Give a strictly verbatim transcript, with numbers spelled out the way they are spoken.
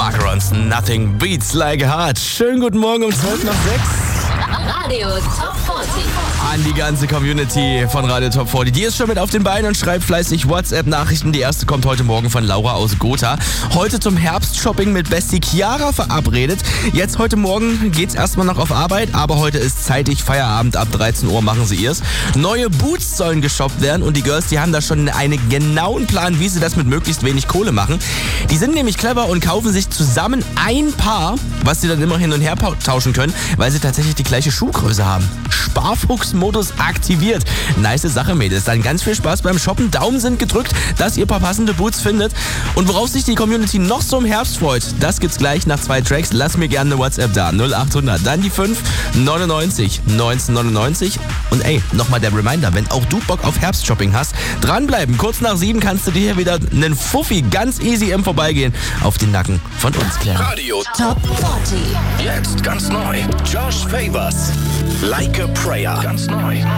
Mark Ronson, Nothing Beats Like a Heart. Schönen guten Morgen um zwölf nach sechs. Radio Top vierzig. An die ganze Community von Radio Top vierzig. Die ist schon mit auf den Beinen und schreibt fleißig WhatsApp-Nachrichten. Die erste kommt heute Morgen von Laura aus Gotha. Heute zum Herbstshopping mit Bestie Chiara verabredet. Jetzt heute Morgen geht's erstmal noch auf Arbeit, aber heute ist zeitig Feierabend. Ab dreizehn Uhr machen sie ihrs. Neue Boots sollen geshoppt werden und die Girls, die haben da schon einen genauen Plan, wie sie das mit möglichst wenig Kohle machen. Die sind nämlich clever und kaufen sich zusammen ein Paar, was sie dann immer hin und her tauschen können, weil sie tatsächlich die gleiche Schuhgröße haben. Sparfuchs-Modus aktiviert. Nice Sache, Mädels. Dann ganz viel Spaß beim Shoppen. Daumen sind gedrückt, dass ihr paar passende Boots findet. Und worauf sich die Community noch so im Herbst freut, das gibt's gleich nach zwei Tracks. Lass mir gerne eine WhatsApp da. null acht hundert. Dann die fünf neunundneunzig neunzehnhundertneunundneunzig. Und ey, nochmal der Reminder, wenn auch du Bock auf Herbstshopping hast, dranbleiben. Kurz nach sieben kannst du dir hier wieder einen Fuffi ganz easy im Vorbeigehen auf den Nacken von uns klären. Radio Top vierzig. Jetzt ganz neu. Josh Favors. Like a Prayer. Ganz neu.